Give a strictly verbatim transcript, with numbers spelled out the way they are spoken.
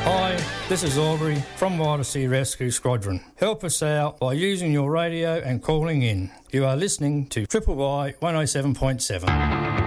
Hi, this is Aubrey from Whitersea Rescue Squadron. Help us out by using your radio and calling in. You are listening to Triple Y one oh seven point seven.